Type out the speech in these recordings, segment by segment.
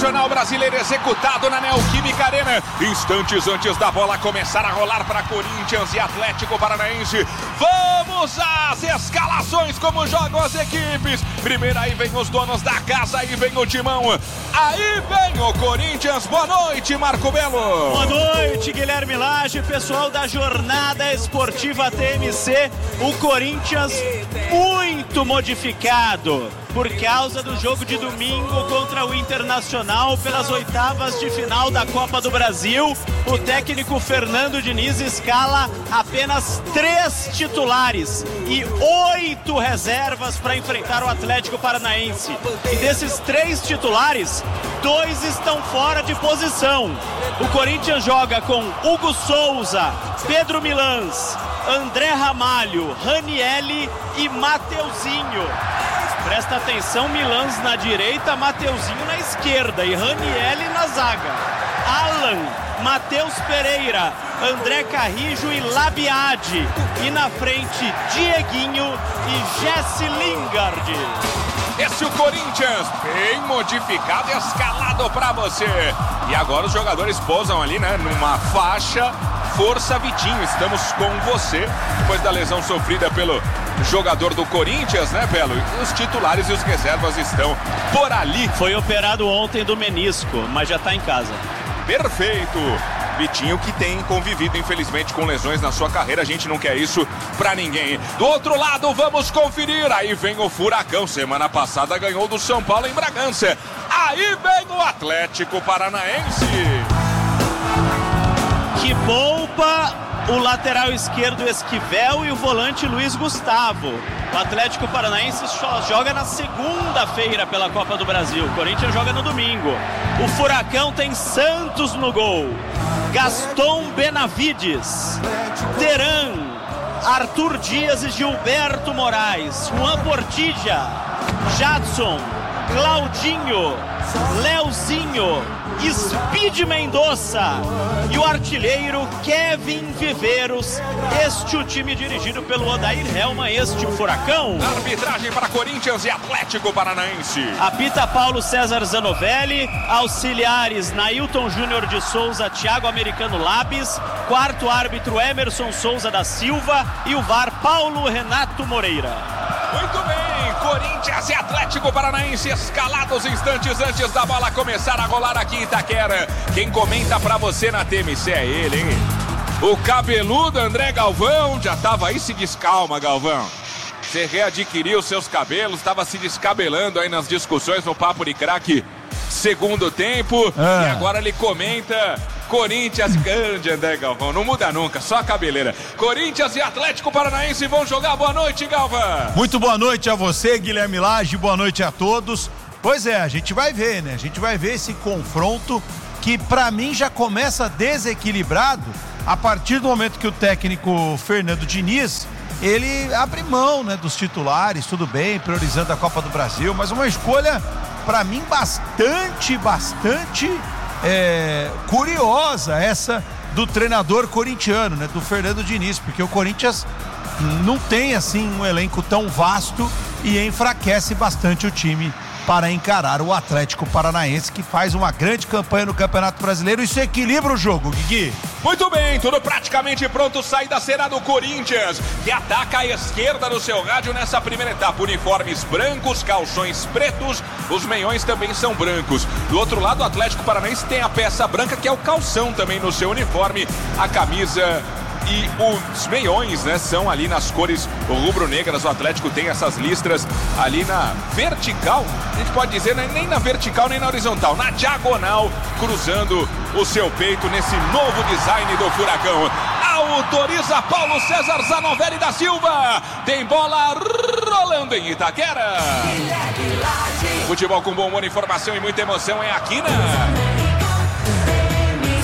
Internacional Brasileiro executado na Neoquímica Arena. Instantes antes da bola começar a rolar para Corinthians e Atlético Paranaense. Vamos às escalações, como jogam as equipes. Primeiro aí vem os donos da casa, aí vem o timão. Aí vem o Corinthians. Boa noite, Marco Belo. Boa noite, Guilherme Lage, pessoal da Jornada Esportiva TMC. O Corinthians muito modificado por causa do jogo de domingo contra o Internacional pelas oitavas de final da Copa do Brasil. O técnico Fernando Diniz escala apenas 3 titulares e 8 reservas para enfrentar o Atlético Paranaense. E desses 3 titulares, 2 estão fora de posição. O Corinthians joga com Hugo Souza, Pedro Milans, André Ramalho, Ranielli e Mateuzinho. Presta atenção, Milans na direita, Mateuzinho na esquerda e Ranielli na zaga. Alan, Matheus Pereira, André Carrijo e Labiade. E na frente, Dieguinho e Jesse Lingard. Esse é o Corinthians, bem modificado e escalado para você. E agora os jogadores posam ali, né, numa faixa. Força, Vitinho, estamos com você. Depois da lesão sofrida pelo jogador do Corinthians, né, Belo? Os titulares e os reservas estão por ali. Foi operado ontem do menisco, mas já está em casa. Perfeito. Vitinho, que tem convivido, infelizmente, com lesões na sua carreira. A gente não quer isso pra ninguém. Do outro lado, vamos conferir. Aí vem o Furacão. Semana passada ganhou do São Paulo em Bragança. Aí vem o Atlético Paranaense. Que poupa o lateral esquerdo Esquivel e o volante Luiz Gustavo. O Atlético Paranaense só joga na segunda-feira pela Copa do Brasil. O Corinthians joga no domingo. O Furacão tem Santos no gol. Gaston Benavides, Teran, Arthur Dias e Gilberto Moraes, Juan Portilla, Jadson, Claudinho, Leozinho, Speed Mendonça e o artilheiro Kevin Viveiros. Este o time dirigido pelo Odair Helman, este o Furacão. Arbitragem para Corinthians e Atlético Paranaense. Apita Paulo César Zanovelli, auxiliares Nailton Júnior de Souza, Thiago Americano Labis, quarto árbitro Emerson Souza da Silva e o VAR Paulo Renato Moreira. Muito bem, Corinthians e Atlético Paranaense escalados instantes antes da bola começar a rolar aqui em Itaquera. Quem comenta pra você na TMC é ele, hein? O cabeludo André Galvão já tava aí, se descalma, Galvão. Você readquiriu seus cabelos, tava se descabelando aí nas discussões no Papo de Craque segundo tempo. E agora ele comenta Corinthians, grande André Galvão, não muda nunca, só a cabeleira. Corinthians e Atlético Paranaense vão jogar. Boa noite, Galvão. Muito boa noite a você, Guilherme Lage, boa noite a todos. Pois é, a gente vai ver, né? A gente vai ver esse confronto que pra mim já começa desequilibrado a partir do momento que o técnico Fernando Diniz, ele abre mão, né, dos titulares, tudo bem, priorizando a Copa do Brasil, mas uma escolha pra mim bastante curiosa essa do treinador corintiano, né, do Fernando Diniz, porque o Corinthians não tem assim um elenco tão vasto e enfraquece bastante o time para encarar o Atlético Paranaense, que faz uma grande campanha no Campeonato Brasileiro. Isso equilibra o jogo, Guigui. Muito bem, tudo praticamente pronto. Saída será do Corinthians, que ataca a esquerda no seu rádio nessa primeira etapa. Uniformes brancos, calções pretos, os meiões também são brancos. Do outro lado, o Atlético Paranaense tem a peça branca, que é o calção também no seu uniforme. A camisa e os meiões, né, são ali nas cores rubro-negras. O Atlético tem essas listras ali na vertical, a gente pode dizer, né, nem na vertical nem na horizontal, na diagonal, cruzando o seu peito nesse novo design do Furacão. Autoriza Paulo César Zanovelli da Silva. Tem bola rolando em Itaquera. Futebol com bom humor, informação e muita emoção é aqui na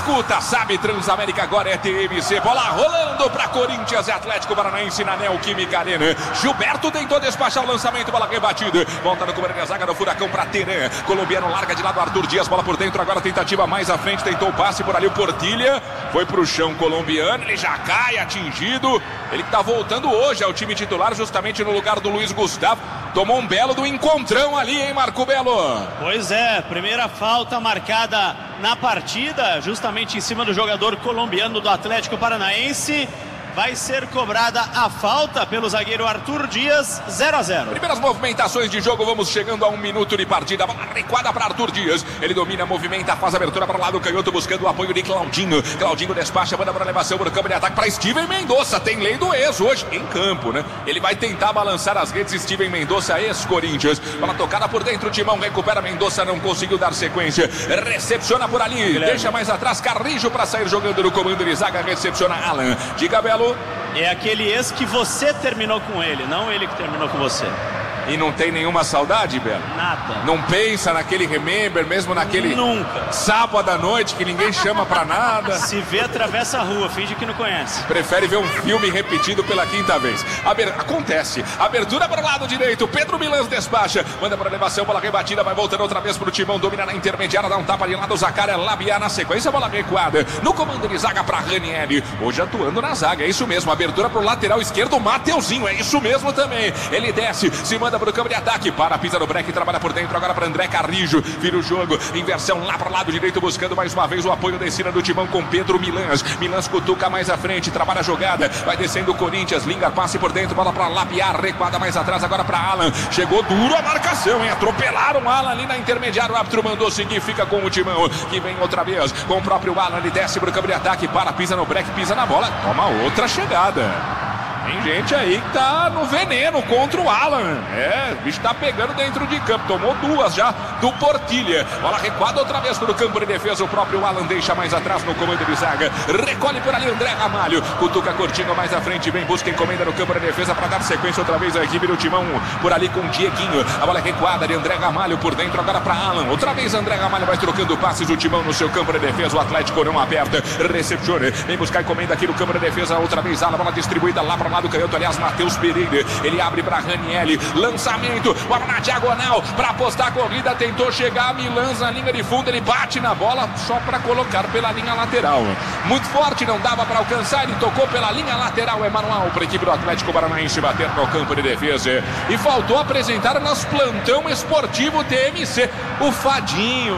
escuta, sabe, Transamérica agora é TMC. Bola rolando para Corinthians e Atlético Paranaense na Neoquímica Arena. Gilberto tentou despachar o lançamento, bola rebatida. Volta no comando da zaga do Furacão para Teran. Colombiano larga de lado Arthur Dias, bola por dentro, agora tentativa mais à frente, tentou o passe por ali o Portilha. Foi pro chão colombiano, ele já cai atingido. Ele que tá voltando hoje ao time titular, justamente no lugar do Luiz Gustavo. Tomou um belo do encontrão ali, hein, Marco Belo? Pois é, primeira falta marcada na partida, justamente em cima do jogador colombiano do Atlético Paranaense. Vai ser cobrada a falta pelo zagueiro Arthur Dias, 0-0. Primeiras movimentações de jogo, vamos chegando a 1 minuto de partida. Bola recuada para Arthur Dias. Ele domina, movimenta, faz abertura para o lado canhoto, buscando o apoio de Claudinho. Claudinho despacha, manda para elevação por campo de ataque para Steven Mendonça. Tem lei do ex hoje em campo, né? Ele vai tentar balançar as redes. Steven Mendonça, ex-Corinthians. Bola tocada por dentro, o Timão recupera. Mendonça não conseguiu dar sequência. Recepciona por ali, Guilherme. Deixa mais atrás. Carrijo para sair jogando no comando de zaga. Recepciona Alan. Diga, Belo. É aquele ex que você terminou com ele, não ele que terminou com você. E não tem nenhuma saudade, Belo? Nada. Não pensa naquele remember, mesmo naquele nunca sábado à noite que ninguém chama pra nada? Se vê, atravessa a rua, finge que não conhece. Prefere ver um filme repetido pela 5ª vez. Acontece. Abertura para o lado direito. Pedro Milans despacha. Manda para elevação, bola rebatida. Vai voltando outra vez pro Timão. Domina na intermediária, dá um tapa de lado. Zaccaria Labiá na sequência. Bola recuada. No comando de zaga para Ranieri. Hoje atuando na zaga. É isso mesmo. Abertura para o lateral esquerdo. Mateuzinho. É isso mesmo também. Ele desce. Se manda para o campo de ataque. Para, pisa no break. Trabalha por dentro. Agora para André Carrijo. Vira o jogo. Inversão lá para o lado direito. Buscando mais uma vez o apoio da esquina do Timão com Pedro Milans. Milans cutuca mais à frente. Trabalha a jogada. Vai descendo o Corinthians. Lingard passe por dentro. Bola para Lapiar. Recuada mais atrás. Agora para Alan. Chegou duro a marcação, hein? Atropelaram o Alan ali na intermediária. O árbitro mandou seguir. Fica com o Timão. Que vem outra vez com o próprio Alan. Ele desce para o campo de ataque. Para, pisa no break. Pisa na bola. Toma outra chegada. Tem gente aí que tá no veneno contra o Alan. O bicho tá pegando dentro de campo. Tomou 2 já do Portilha. Bola recuada outra vez pro campo de defesa. O próprio Alan deixa mais atrás no comando de zaga. Recolhe por ali André Ramalho. Cutuca Cortinho mais à frente. Vem, busca encomenda no campo de defesa para dar sequência outra vez a equipe do Timão. Por ali com o Dieguinho. A bola é recuada de André Ramalho por dentro agora para Alan. Outra vez André Ramalho vai trocando passes. O Timão no seu campo de defesa. O Atlético não aperta. Recepciona. Vem buscar encomenda aqui no campo de defesa. Outra vez Alan. Bola distribuída lá para o lado canhoto. Aliás, Matheus Pereira. Ele abre para Ranieri. Lançamento. Bola na diagonal. Para apostar a corrida. Tentou chegar. Milans na linha de fundo. Ele bate na bola só para colocar pela linha lateral. Muito forte. Não dava para alcançar. Ele tocou pela linha lateral. É manual para a equipe do Atlético Paranaense bater no campo de defesa. E faltou apresentar nosso plantão esportivo TMC. O Fadinho.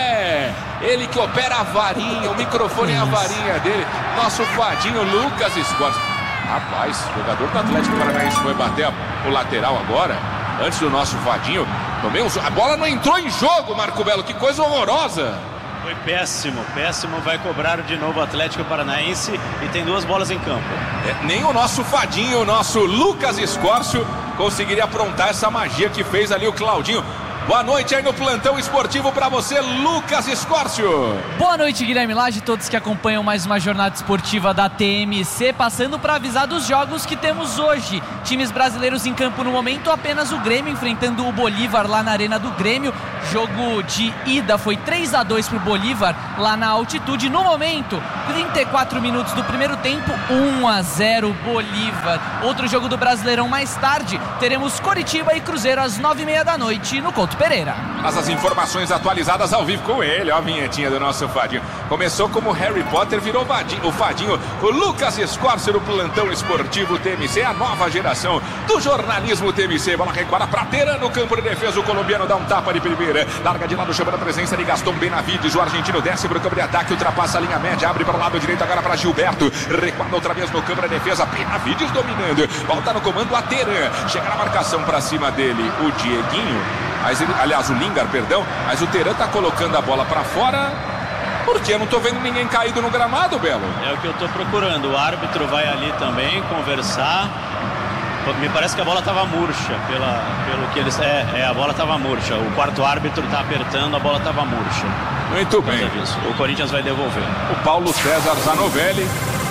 Ele que opera a varinha. O microfone é a varinha dele. Nosso Fadinho Lucas Escorça. Rapaz, o jogador do Atlético Paranaense foi bater o lateral agora, antes do nosso Vadinho. A bola não entrou em jogo, Marco Belo, que coisa horrorosa. Foi péssimo, vai cobrar de novo o Atlético Paranaense e tem 2 bolas em campo. Nem o nosso Fadinho, o nosso Lucas Escórcio conseguiria aprontar essa magia que fez ali o Claudinho. Boa noite aí no plantão esportivo para você, Lucas Escórcio. Boa noite, Guilherme Lage, todos que acompanham mais uma jornada esportiva da TMC, passando para avisar dos jogos que temos hoje. Times brasileiros em campo no momento, apenas o Grêmio enfrentando o Bolívar lá na Arena do Grêmio. Jogo de ida foi 3-2 pro Bolívar lá na altitude. No momento, 34 minutos do primeiro tempo, 1-0 Bolívar. Outro jogo do Brasileirão mais tarde, teremos Coritiba e Cruzeiro às 9h30 da noite no Couto Pereira. As informações atualizadas ao vivo com ele, ó, a vinhetinha do nosso Fadinho. Começou como Harry Potter, virou o Fadinho, o Lucas Escórcio no plantão esportivo TMC, a nova geração do jornalismo TMC. Bola recuada para Teran no campo de defesa, o colombiano dá um tapa de primeira, larga de lado, chamando a presença de Gaston Benavides, o argentino desce para o campo de ataque, ultrapassa a linha média, abre para o lado direito agora para Gilberto, recuada outra vez no campo de defesa, Benavides dominando, volta no comando a Teran, chega na marcação para cima dele, o Dieguinho. Aliás, o Lingard, perdão, mas o Teran tá colocando a bola para fora, porque eu não tô vendo ninguém caído no gramado, Belo. É o que eu tô procurando, o árbitro vai ali também conversar, me parece que a bola tava murcha, pelo que eles... a bola tava murcha, o quarto árbitro tá apertando, a bola tava murcha. Muito bem. O Corinthians vai devolver. O Paulo César Zanovelli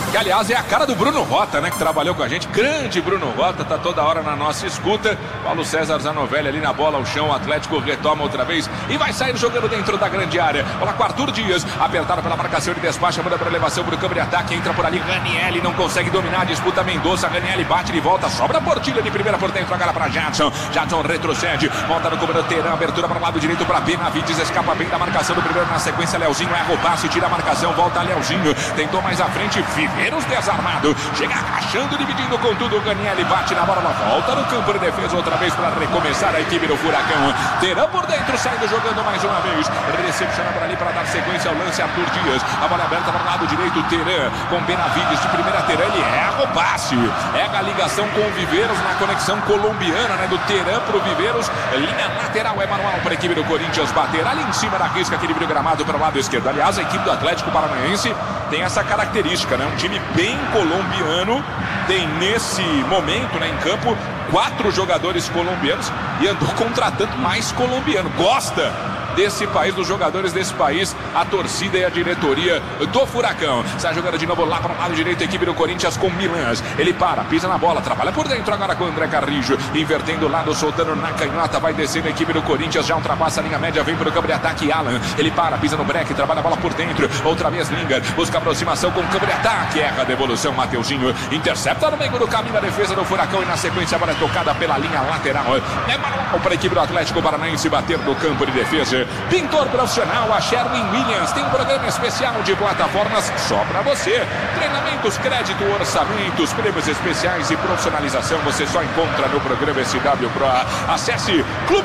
Que aliás é a cara do Bruno Rota, né? Que trabalhou com a gente. Grande Bruno Rota, tá toda hora na nossa escuta. Paulo César Zanovelli ali na bola ao chão. O Atlético retoma outra vez e vai sair jogando dentro da grande área. Bola com Arthur Dias, apertado pela marcação de despacha, manda para elevação pro campo de ataque. Entra por ali Ranieri, não consegue dominar. Disputa Mendonça, Ranieri bate de volta. Sobra a Portilha de primeira por dentro, agora para Jadson. Jadson retrocede, volta no comando Teran. Abertura para o lado direito para Benavides. Escapa bem da marcação do primeiro na sequência. Leozinho erra o passe, tira a marcação. Volta Leozinho, tentou mais à frente. Viveiros desarmado, chega agachando, dividindo com tudo. O Ranieri bate na bola, volta no campo de defesa outra vez para recomeçar a equipe do Furacão. Teran por dentro, saindo jogando mais uma vez. Recepciona por ali para dar sequência ao lance Arthur Dias. A bola aberta para o lado direito, Teran com Benavides de primeira. Teran, ele erra o passe, erra a ligação com o Viveiros na conexão colombiana, né? Do Teran pro Viveiros. Linha lateral é manual para a equipe do Corinthians bater ali em cima da risca, equilíbrio gramado para o lado esquerdo. Aliás, a equipe do Atlético Paranaense tem essa característica, né? Um time bem colombiano, tem nesse momento, né, em campo 4 jogadores colombianos e andou contratando mais colombiano. Gosta desse país, dos jogadores desse país, a torcida e a diretoria do Furacão. Sai jogando de novo lá para o lado direito, a equipe do Corinthians com Milans. Ele para, pisa na bola, trabalha por dentro agora com o André Carrijo, invertendo o lado, soltando na canhota, vai descendo a equipe do Corinthians, já ultrapassa a linha média, vem para o campo de ataque Alan. Ele para, pisa no break, trabalha a bola por dentro, outra vez Lingard, busca aproximação com o campo de ataque, erra a devolução, Mateuzinho intercepta no meio do caminho da defesa do Furacão e na sequência a bola é tocada pela linha lateral. É manual para a equipe do Atlético Paranaense bater no campo de defesa. Pintor profissional, a Sherwin Williams tem um programa especial de plataformas só para você. Treinamentos, crédito, orçamentos, prêmios especiais e profissionalização você só encontra no programa SW Pro. Acesse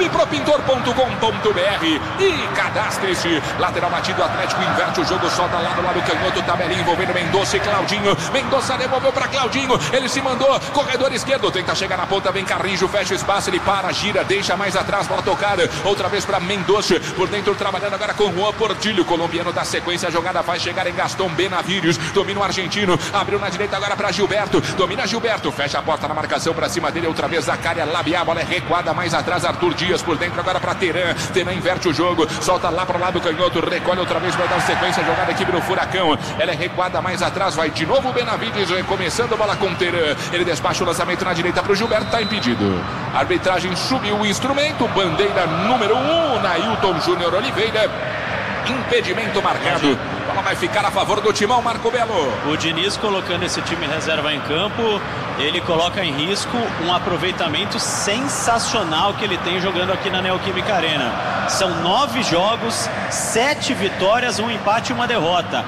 clubepropintor.com.br e cadastre-se. Lateral batido, Atlético inverte o jogo, solta lá do lado canhoto, tabelinha envolvendo Mendonça e Claudinho. Mendonça devolveu para Claudinho, ele se mandou, corredor esquerdo, tenta chegar na ponta, vem Carrijo, fecha o espaço, ele para, gira, deixa mais atrás, bola tocada, outra vez para Mendonça, por dentro trabalhando agora com Juan Portilho, colombiano da sequência, a jogada vai chegar em Gaston Benavides, domina o argentino, abriu na direita agora para Gilberto, domina Gilberto, fecha a porta na marcação para cima dele, outra vez Zacária Labiá, bola é recuada mais atrás, Arthur Dias por dentro agora para Teran, Teran inverte o jogo, solta lá para o lado canhoto, recolhe outra vez para dar sequência, a jogada equipe do Furacão, ela é recuada mais atrás, vai de novo o Benavides, recomeçando a bola com Teran, ele despacha o lançamento na direita para o Gilberto, está impedido, a arbitragem subiu o instrumento, bandeira número 1, Nailton Júnior Oliveira, impedimento marcado. A bola vai ficar a favor do Timão, Marco Belo. O Diniz colocando esse time reserva em campo, ele coloca em risco um aproveitamento sensacional que ele tem jogando aqui na Neoquímica Arena. São 9 jogos, 7 vitórias, um empate e uma derrota.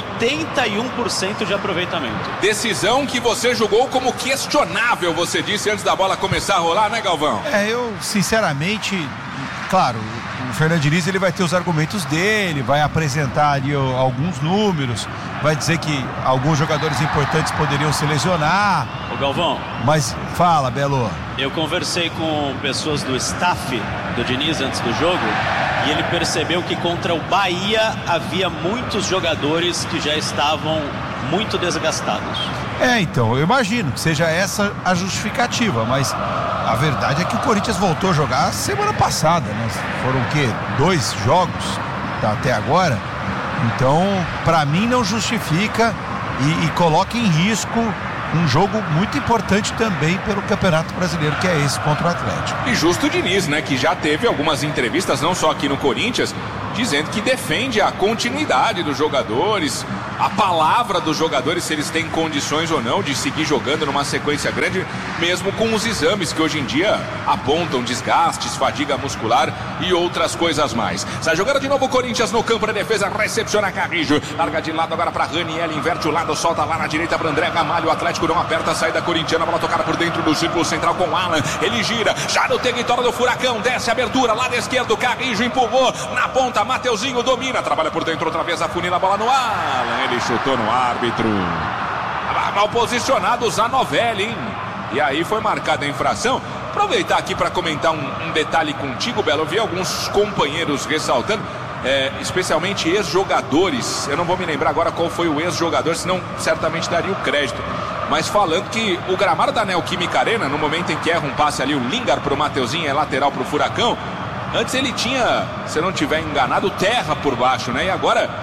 81% de aproveitamento. Decisão que você julgou como questionável, você disse antes da bola começar a rolar, né, Galvão? Eu sinceramente, claro, o Fernando Diniz ele vai ter os argumentos dele, vai apresentar ali alguns números, vai dizer que alguns jogadores importantes poderiam se lesionar. Ô Galvão, mas fala, Belo. Eu conversei com pessoas do staff do Diniz antes do jogo e ele percebeu que contra o Bahia havia muitos jogadores que já estavam muito desgastados. Então, eu imagino que seja essa a justificativa, mas a verdade é que o Corinthians voltou a jogar semana passada, né? Foram o quê? 2 jogos até agora. Então, pra mim não justifica e coloca em risco um jogo muito importante também pelo Campeonato Brasileiro, que é esse contra o Atlético. E justo o Diniz, né, que já teve algumas entrevistas, não só aqui no Corinthians, dizendo que defende a continuidade dos jogadores, a palavra dos jogadores, se eles têm condições ou não de seguir jogando numa sequência grande, mesmo com os exames que hoje em dia apontam desgastes, fadiga muscular e outras coisas mais. Sai jogando de novo o Corinthians no campo de defesa, recepciona Carrijo, larga de lado agora para Raniel, inverte o lado, solta lá na direita para André Gamalho, o Atlético não aperta a saída corintiana, bola tocada por dentro do círculo central com Alan, ele gira, já no território do Furacão, desce a abertura, lado esquerdo, Carrijo empurrou, na ponta, Mateuzinho domina, trabalha por dentro outra vez, afunila a bola no Alan, ele chutou no árbitro, mal posicionado o Zanovelli, hein? E aí foi marcada a infração. Aproveitar aqui para comentar um detalhe contigo, Belo, eu vi alguns companheiros ressaltando, especialmente ex-jogadores, eu não vou me lembrar agora qual foi o ex-jogador, senão certamente daria o crédito, mas falando que o gramado da Neoquímica Arena, no momento em que erra um passe ali, o Lingard pro Mateuzinho, é lateral pro Furacão, antes ele tinha, se eu não estiver enganado, terra por baixo, né? E agora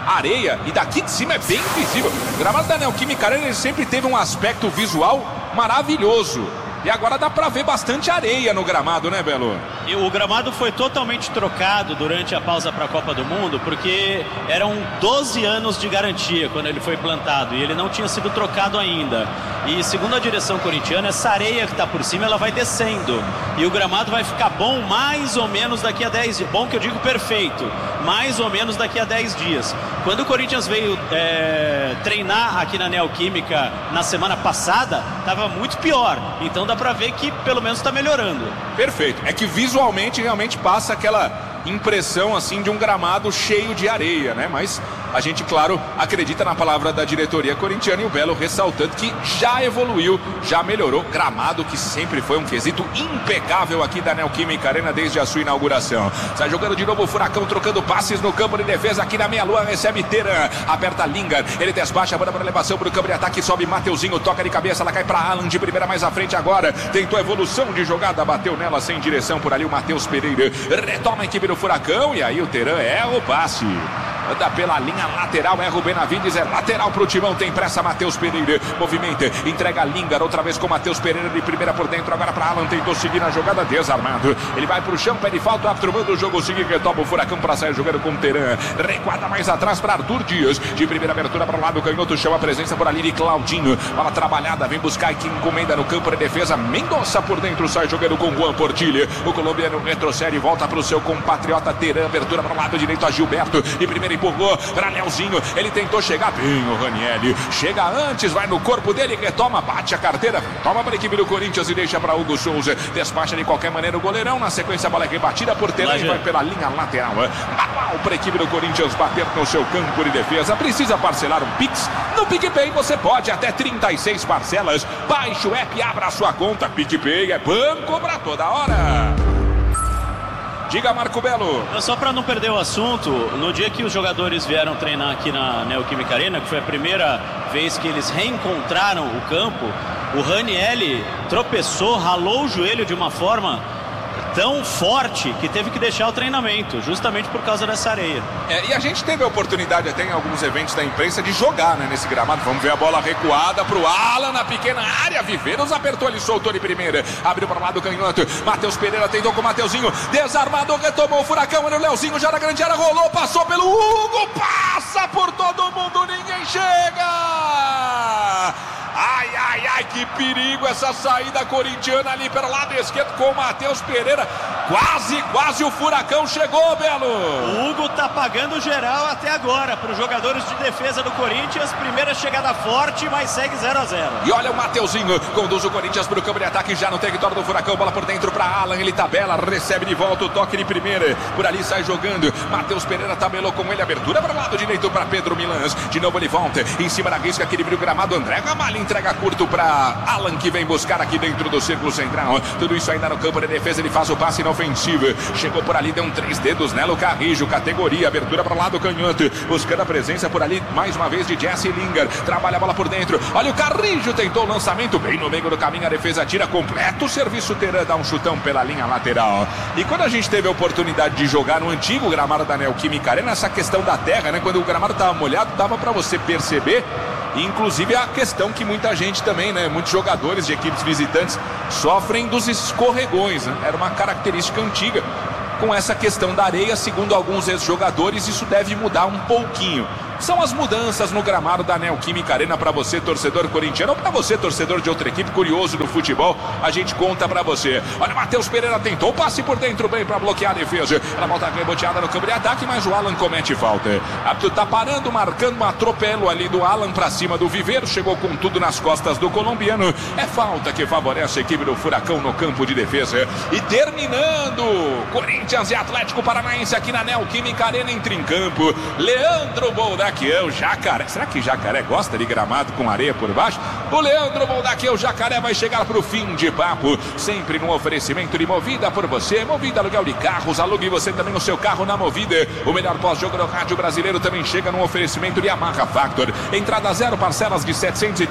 areia e daqui de cima é bem visível. O gramado da Neoquímica Arena ele sempre teve um aspecto visual maravilhoso. E agora dá pra ver bastante areia no gramado, né, Belo? E o gramado foi totalmente trocado durante a pausa para a Copa do Mundo, porque eram 12 anos de garantia quando ele foi plantado e ele não tinha sido trocado ainda. E segundo a direção corintiana, essa areia que está por cima, ela vai descendo. E o gramado vai ficar bom mais ou menos daqui a 10 dias. Bom que eu digo perfeito, mais ou menos daqui a 10 dias. Quando o Corinthians veio treinar aqui na Neoquímica na semana passada, estava muito pior. Então dá pra ver que pelo menos está melhorando. Perfeito. É que visualmente realmente passa aquela impressão assim de um gramado cheio de areia, né? Mas a gente, claro, acredita na palavra da diretoria corintiana e o Belo ressaltando que já evoluiu, já melhorou. Gramado que sempre foi um quesito impecável aqui da Neoquímica Arena desde a sua inauguração. Sai jogando de novo o Furacão, trocando passes no campo de defesa aqui na meia-lua, recebe Teran, aperta Lingard, ele despacha, manda para elevação para o campo de ataque, sobe Mateuzinho, toca de cabeça, ela cai para Alan de primeira mais à frente agora, tentou evolução de jogada, bateu nela sem direção por ali o Matheus Pereira, retoma a equipe do Furacão e aí o Teran erra o passe. Anda pela linha lateral, erra o Benavides, é lateral pro Timão, tem pressa Matheus Pereira, movimenta, entrega Lingard, outra vez com Matheus Pereira de primeira por dentro, agora para Alan, tentou seguir na jogada, desarmado, ele vai pro chão, pede falta, o árbitro manda o jogo seguir, retoma o Furacão para sair jogando com o Teran, recuada mais atrás para Arthur Dias, de primeira abertura para o lado, canhoto, chama a presença por ali de Claudinho, bola trabalhada, vem buscar que encomenda no campo de defesa, Mendonça por dentro, sai jogando com Juan Portilha, o colombiano retrocede e volta pro seu compatriota Teran, abertura para o lado direito a Gilberto, de primeira empurrou para Leozinho, ele tentou chegar bem, o Ranieri chega antes, vai no corpo dele, retoma, bate a carteira, toma para a equipe do Corinthians e deixa para Hugo Souza, despacha de qualquer maneira o goleirão, na sequência a bola é rebatida por Teran e vai pela linha lateral, manual para a equipe do Corinthians bater no seu campo de defesa, precisa parcelar um Pix, no PicPay você pode até 36 parcelas, baixe o app, abra a sua conta, PicPay é banco para toda hora. Diga, Marco Belo. Só para não perder o assunto, no dia que os jogadores vieram treinar aqui na Neoquímica Arena, que foi a primeira vez que eles reencontraram o campo, o Ranieri tropeçou, ralou o joelho de uma forma tão forte que teve que deixar o treinamento, justamente por causa dessa areia. E a gente teve a oportunidade até em alguns eventos da imprensa de jogar, né, nesse gramado. Vamos ver a bola recuada pro Alan na pequena área. Viveiros apertou, ele soltou de primeira. Abriu para lá do canhoto. Matheus Pereira tentou com o Mateuzinho. Desarmado, retomou o Furacão. Olha o Leozinho já na grande área, rolou, passou pelo Hugo. Passa por todo mundo, ninguém chega. Ai, ai, ai, que perigo essa saída corintiana ali pelo lado esquerdo com o Matheus Pereira. Quase o Furacão chegou, Belo. O Hugo tá pagando geral até agora para os jogadores de defesa do Corinthians. Primeira chegada forte, mas segue 0-0. E olha o Mateuzinho, conduz o Corinthians para o campo de ataque já no território do Furacão. Bola por dentro para Alan, ele tabela, recebe de volta o toque de primeira. Por ali sai jogando. Matheus Pereira tabelou com ele, abertura para o lado direito para Pedro Milans. De novo ele volta, em cima da risca, equilíbrio gramado. André Ramalho entrega curto para Alan, que vem buscar aqui dentro do círculo central. Tudo isso ainda no campo de defesa, ele faz o passe na ofensiva. Chegou por ali, deu um 3 dedos, Nelo Carrijo, categoria, abertura para o lado canhoto, buscando a presença por ali, mais uma vez de Jesse Lingard, trabalha a bola por dentro, olha o Carrijo, tentou o lançamento, bem no meio do caminho, a defesa tira, completo o serviço, Teran dá um chutão pela linha lateral. E quando a gente teve a oportunidade de jogar no antigo gramado da Neoquímica Arena, essa questão da terra, né, quando o gramado estava molhado, dava para você perceber. Inclusive a questão que muita gente também, né, muitos jogadores de equipes visitantes sofrem dos escorregões, né? Era uma característica antiga com essa questão da areia, segundo alguns ex-jogadores, isso deve mudar um pouquinho. São as mudanças no gramado da Neoquímica Arena para você, torcedor corintiano, ou para você, torcedor de outra equipe, curioso do futebol, a gente conta para você. Olha, o Matheus Pereira tentou, passe por dentro bem para bloquear a defesa. Ela volta reboteada no campo de ataque, mas o Alan comete falta. Árbitro tá parando, marcando um atropelo ali do Alan para cima do Viveiro, chegou com tudo nas costas do colombiano. É falta que favorece a equipe do Furacão no campo de defesa. E terminando, Corinthians e Atlético Paranaense aqui na Neoquímica Arena, entra em campo Leandro Boldaquiel, Jacaré. Será que Jacaré gosta de gramado com areia por baixo? O Leandro Boldaquiel, Jacaré, vai chegar para o fim de papo, sempre no oferecimento de Movida por você. Movida, aluguel de carros, alugue você também o seu carro na Movida. O melhor pós-jogo do rádio brasileiro também chega no oferecimento de Yamaha Factor. Entrada zero, parcelas de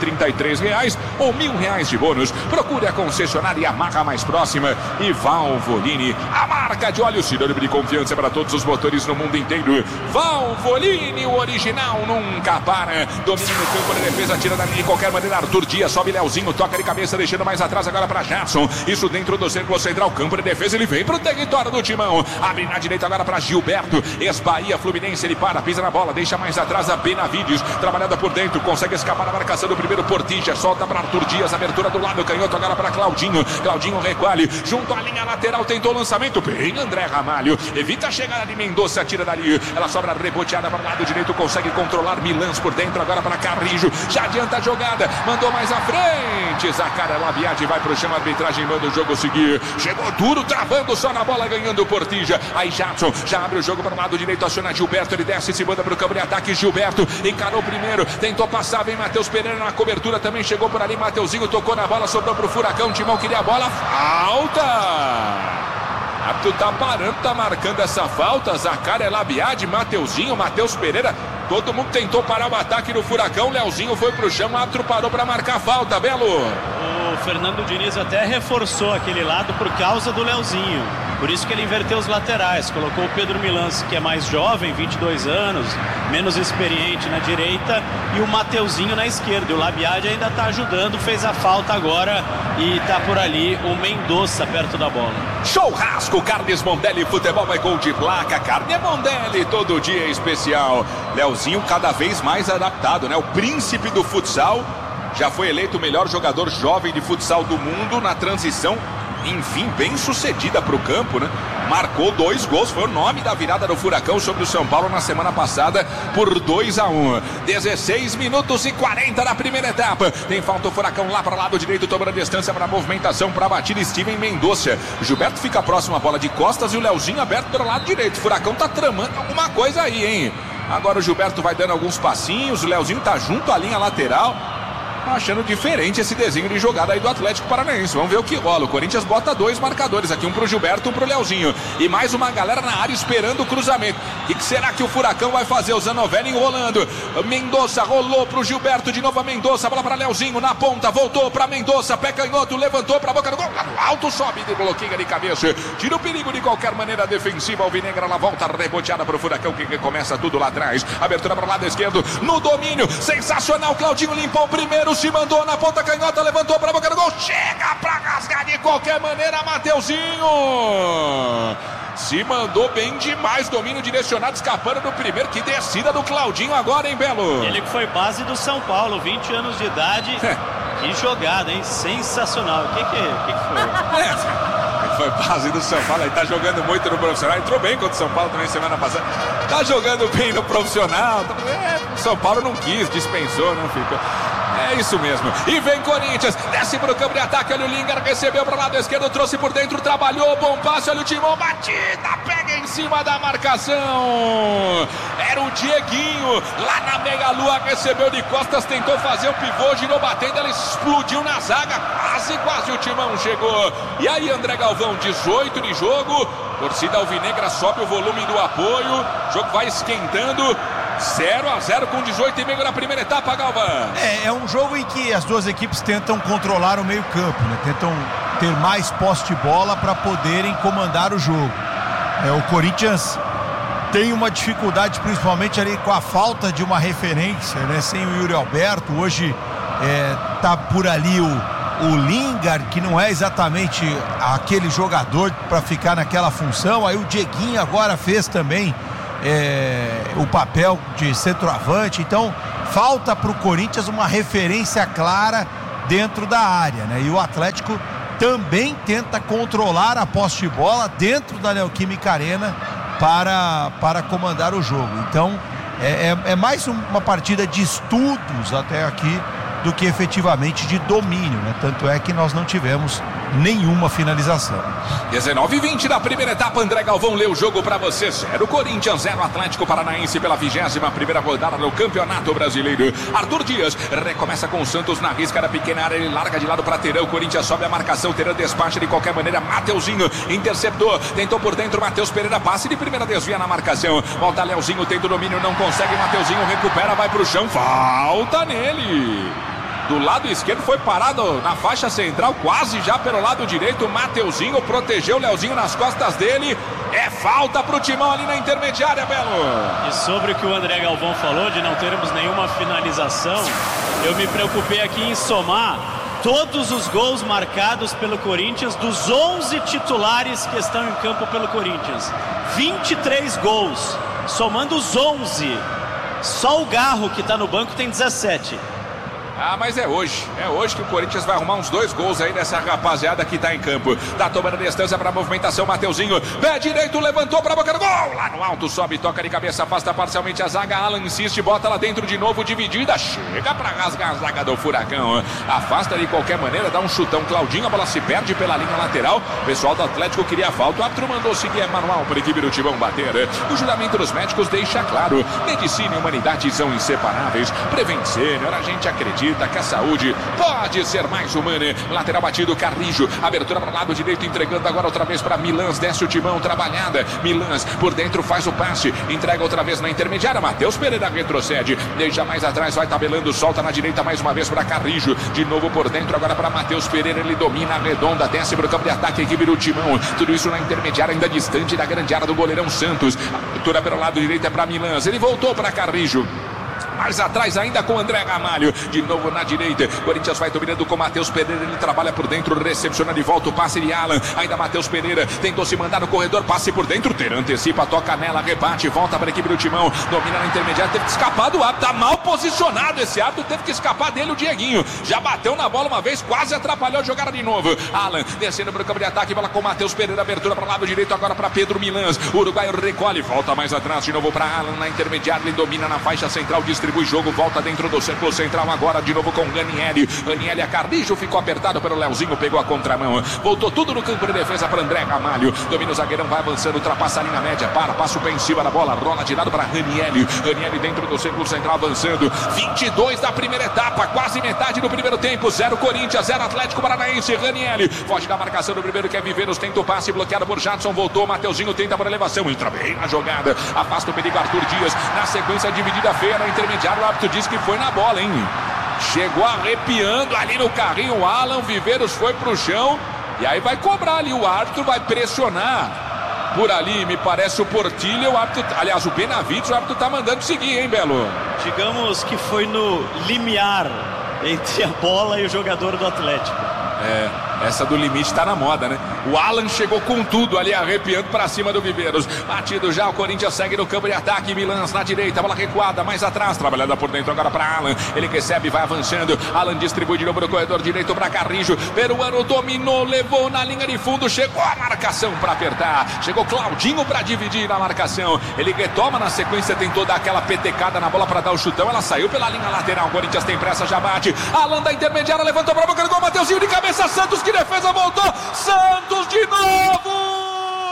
R$733 ou R$1.000 de bônus. Procure a concessionária Yamaha mais próxima. E Valvoline, a marca de óleo sinônimo de confiança para todos os motores no mundo inteiro. Valvoline, o original nunca para. Domínio no campo de defesa, tira da linha de qualquer maneira. Arthur Dias, sobe Leozinho, toca de cabeça, deixando mais atrás agora para Jadson. Isso dentro do círculo central, campo de defesa, ele vem pro território do Timão. Abre na direita agora para Gilberto. Esbaia Fluminense, ele para, pisa na bola, deixa mais atrás a Benavides. Trabalhada por dentro, consegue escapar da marcação do primeiro Portija. Solta para Arthur Dias, abertura do lado canhoto agora para Claudinho. Claudinho recolhe, junto à linha lateral, tentou o lançamento. Bem, André Ramalho. Evita a chegada de Mendonça, tira dali. Ela sobra reboteada para o lado direito, consegue controlar Milans por dentro agora para Carrijo. Já adianta a jogada, mandou mais à frente. Zacarella Biadi vai pro chão, a arbitragem manda o jogo seguir. Chegou duro, travando só na bola, ganhando o Portija. Aí Jadson já abre o jogo para o lado direito, aciona Gilberto, ele desce e se manda pro campo de ataque. Gilberto encarou primeiro, tentou passar, vem Matheus Pereira na cobertura, também chegou por ali. Mateuzinho tocou na bola, sobrou pro Furacão. Timão queria a bola, falta. Tu tá parando, tá marcando essa falta. Zacarella Biadi, Mateuzinho, Matheus Pereira. Todo mundo tentou parar o ataque do Furacão. Leozinho foi pro chão, o árbitro parou para marcar a falta, Belo. O Fernando Diniz até reforçou aquele lado por causa do Leozinho. Por isso que ele inverteu os laterais. Colocou o Pedro Milans, que é mais jovem, 22 anos, menos experiente na direita, e o Mateuzinho na esquerda. E o Labiade ainda tá ajudando, fez a falta agora e tá por ali o Mendonça perto da bola. Churrasco, Carnes Mondelli, futebol vai gol de placa. Carne Mondelli, todo dia é especial. Leozinho cada vez mais adaptado, né? O príncipe do futsal. Já foi eleito o melhor jogador jovem de futsal do mundo na transição, enfim, bem sucedida para o campo, né? Marcou 2 gols, foi o nome da virada do Furacão sobre o São Paulo na semana passada por 2-1. 16 minutos e 40 na primeira etapa. Tem falta o Furacão lá para o lado direito, tomando a distância para a movimentação, para a batida Steven Mendonça. Gilberto fica próximo à bola de costas e o Leozinho aberto pelo lado direito. O Furacão tá tramando alguma coisa aí, hein? Agora o Gilberto vai dando alguns passinhos, o Leozinho tá junto à linha lateral. Achando diferente esse desenho de jogada aí do Atlético Paranaense. Vamos ver o que rola. O Corinthians bota 2 marcadores aqui, um pro Gilberto, um pro Leozinho. E mais uma galera na área esperando o cruzamento. O que será que o Furacão vai fazer? O Zanovelli enrolando. Mendonça rolou pro Gilberto, de novo a Mendonça, bola para Leozinho na ponta, voltou para Mendonça, pé canhoto, levantou para a boca do gol, lá no alto, sobe de bloqueio de cabeça, tira o perigo de qualquer maneira defensiva. Alvinegra, ela volta reboteada pro Furacão, que começa tudo lá atrás. Abertura para o lado esquerdo, no domínio, sensacional. Claudinho limpou o primeiro, se mandou na ponta canhota, levantou para a boca do gol, chega para rasgar de qualquer maneira. Mateuzinho se mandou bem demais, domínio direcionado, escapando do primeiro. Que descida do Claudinho agora, hein, Belo? Ele que foi base do São Paulo, 20 anos de idade. Que jogada, hein? Sensacional. O que foi? Foi base do São Paulo, ele tá jogando muito no profissional, entrou bem contra o São Paulo também semana passada, tá jogando bem no profissional. São Paulo não quis, dispensou, não ficou. É isso mesmo. E vem Corinthians, desce pro campo de ataque, olha o Lingar, recebeu pro lado esquerdo, trouxe por dentro, trabalhou, bom passe, olha o Timão, batida, pega em cima da marcação. Era o Dieguinho, lá na meia-lua, recebeu de costas, tentou fazer o pivô, girou batendo, ela explodiu na zaga, quase o Timão chegou. E aí, André Galvão, 18 de jogo, torcida alvinegra sobe o volume do apoio, o jogo vai esquentando. 0-0 com 18,5 na primeira etapa, Galvão. É um jogo em que as duas equipes tentam controlar o meio campo, né? Tentam ter mais posse de bola para poderem comandar o jogo. O Corinthians tem uma dificuldade, principalmente ali com a falta de uma referência, né? Sem o Yuri Alberto, hoje tá por ali o Lingard, que não é exatamente aquele jogador para ficar naquela função. Aí o Dieguinho agora fez também o papel de centroavante. Então falta para o Corinthians uma referência clara dentro da área, né? E o Atlético também tenta controlar a posse de bola dentro da Neoquímica Arena para comandar o jogo. Então é mais uma partida de estudos até aqui do que efetivamente de domínio, né? Tanto é que nós não tivemos nenhuma finalização. 19:20 da primeira etapa. André Galvão leu o jogo para você. 0 Corinthians, 0 Atlético Paranaense pela 21ª rodada do Campeonato Brasileiro. Arthur Dias recomeça com o Santos na risca da pequena área, ele larga de lado para Terão. Corinthians sobe a marcação, Terão despacha de qualquer maneira. Mateuzinho interceptou, tentou por dentro, Matheus Pereira, passe de primeira, desvia na marcação, volta Leozinho, tenta o domínio, não consegue, Mateuzinho recupera, vai pro chão, falta nele. do lado esquerdo, foi parado na faixa central, quase já pelo lado direito. O Mateuzinho protegeu o Leozinho nas costas dele. É falta pro Timão ali na intermediária, Belo. E sobre o que o André Galvão falou de não termos nenhuma finalização, eu me preocupei aqui em somar todos os gols marcados pelo Corinthians dos 11 titulares que estão em campo pelo Corinthians. 23 gols, somando os 11. Só o Garro, que está no banco, tem 17. Ah, mas é hoje que o Corinthians vai arrumar uns 2 gols aí dessa rapaziada que tá em campo. Tá tomando distância pra movimentação, Mateuzinho, pé direito, levantou pra boca do gol, lá no alto, sobe, toca de cabeça, afasta parcialmente a zaga, Alan insiste, bota lá dentro de novo, dividida, chega pra rasgar a zaga do Furacão, afasta de qualquer maneira, dá um chutão, Claudinho, a bola se perde pela linha lateral, o pessoal do Atlético queria falta, o árbitro mandou seguir, é manual para a equipe do Timão bater. O juramento dos médicos deixa claro, medicina e humanidade são inseparáveis, Prevent Senior, a gente acredita que a saúde pode ser mais humana. Lateral batido, Carrijo, abertura para o lado direito, entregando agora outra vez para Milans, desce o Timão, trabalhada, Milans por dentro faz o passe, entrega outra vez na intermediária, Matheus Pereira retrocede, deixa mais atrás, vai tabelando, solta na direita mais uma vez para Carrijo, de novo por dentro agora para Matheus Pereira, ele domina a redonda, desce para o campo de ataque, a equipe do Timão, tudo isso na intermediária, ainda distante da grande área do goleirão Santos, abertura pelo lado direito é para Milans, ele voltou para Carrijo, mais atrás ainda com André Ramalho, de novo na direita, Corinthians vai dominando com Matheus Pereira, ele trabalha por dentro, recepciona de volta o passe de Alan, ainda Matheus Pereira, tentou se mandar no corredor, passe por dentro, Ter antecipa, toca nela, rebate, volta para a equipe do Timão, domina na intermediária, teve que escapar do árbitro, tá mal posicionado esse árbitro, teve que escapar dele o Dieguinho, já bateu na bola uma vez, quase atrapalhou a jogada de novo, Alan descendo para o campo de ataque, bola com Matheus Pereira, abertura para o lado direito, agora para Pedro Milans, o uruguaio recolhe, volta mais atrás, de novo para Alan, na intermediária, ele domina na faixa central, distribui jogo, volta dentro do círculo central agora de novo com Ranieri, a Carrijo ficou apertado pelo Leozinho, pegou a contramão, voltou tudo no campo de defesa para André Ramalho, domina o zagueirão, vai avançando, ultrapassa a linha média, passa o pé em cima da bola, rola tirado para Ranieri dentro do círculo central avançando, 22 da primeira etapa, quase metade do primeiro tempo, 0 Corinthians, 0 Atlético Paranaense, Ranieri foge da marcação do primeiro, quer Viveiros, tenta o passe, bloqueado por Jadson, voltou, Mateuzinho tenta por elevação, entra bem na jogada, afasta o perigo Arthur Dias, na sequência dividida feia, na intermediária, o árbitro diz que foi na bola, hein? Chegou arrepiando ali no carrinho, o Alan, Viveiros foi pro chão, e aí vai cobrar ali, o árbitro vai pressionar por ali, me parece o Portilha, o árbitro, aliás, o Benavides, o árbitro tá mandando seguir, hein, Belo? Digamos que foi no limiar entre a bola e o jogador do Atlético. Essa do limite tá na moda, né? O Alan chegou com tudo ali, arrepiando pra cima do Viveiros. Batido já, o Corinthians segue no campo de ataque. Milans na direita, bola recuada, mais atrás, trabalhada por dentro agora pra Alan. Ele recebe, vai avançando. Alan distribui de novo no corredor direito pra Carrijo. Peruano dominou, levou na linha de fundo, chegou a marcação pra apertar. Chegou Claudinho pra dividir na marcação. Ele retoma na sequência, tentou dar aquela petecada na bola pra dar o chutão. Ela saiu pela linha lateral. O Corinthians tem pressa, já bate. Alan da intermediária, levantou pra boca do gol. Mateuzinho de cabeça, Santos, que defesa, voltou. Santos de novo!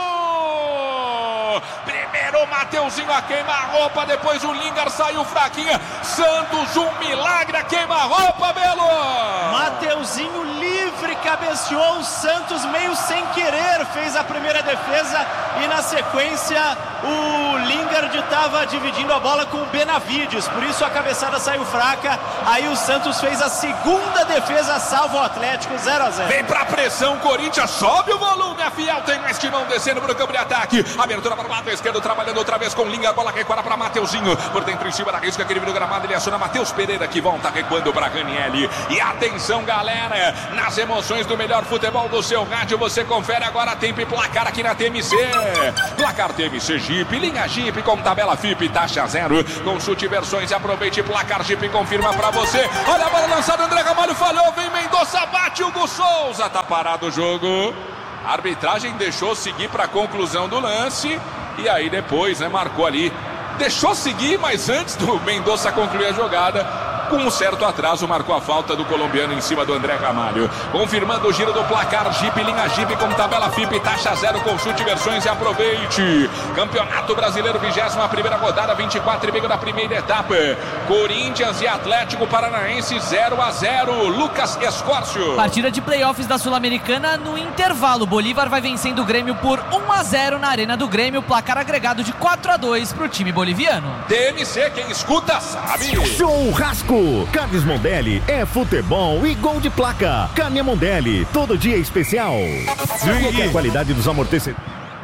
Primeiro o Mateuzinho a queima-roupa, depois o Lingard saiu fraquinha. Santos, um milagre a queima-roupa, Belo! Mateuzinho livre, cabeceou o Santos meio sem querer, fez a primeira defesa e na sequência o Lingard estava dividindo a bola com o Benavides, por isso a cabeçada saiu fraca. Aí o Santos fez a segunda defesa, salva o Atlético, 0-0. Vem pra pressão, Corinthians, sobe o volume, a Fiel tem mais Timão descendo pro campo de ataque, abertura para o lado esquerdo, trabalhando outra vez com o Lingard, bola recuada para Mateuzinho, por dentro em cima da risca, aquele do gramado, ele aciona Matheus Pereira, que volta recuando para Ranieri. E atenção, galera, nas emoções do melhor futebol do seu rádio, você confere agora tempo e placar aqui na TMC. Placar TMC Jeep, linha Jeep com tabela FIP, taxa zero. Consulte versões e aproveite, placar Jeep confirma pra você. Olha a bola lançada, André Ramalho falhou, vem Mendonça, bate Hugo Souza, tá parado o jogo. A arbitragem deixou seguir pra conclusão do lance e aí depois, né, marcou ali. Deixou seguir, mas antes do Mendonça concluir a jogada, com um certo atraso, marcou a falta do colombiano em cima do André Ramalho. Confirmando o giro do placar, Jeep, linha Jeep com tabela FIP, taxa zero, consulte versões e aproveite. Campeonato Brasileiro, 21ª rodada, 24,5 da primeira etapa. Corinthians e Atlético Paranaense, 0-0. Lucas Escórcio. Partida de playoffs da Sul-Americana no intervalo. Bolívar vai vencendo o Grêmio por 1-0 na Arena do Grêmio, placar agregado de 4-2 pro time boliviano. TMC, quem escuta sabe. Churrasco Sul. Carnes Mondelli é futebol e gol de placa. Carne Mondelli, todo dia especial. Qualquer qualidade dos amortecedores.